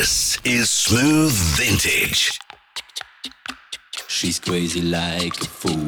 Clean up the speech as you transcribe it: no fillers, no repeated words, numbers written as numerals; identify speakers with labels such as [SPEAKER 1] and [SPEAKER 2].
[SPEAKER 1] This is Smooth Vintage.
[SPEAKER 2] She's crazy like a fool.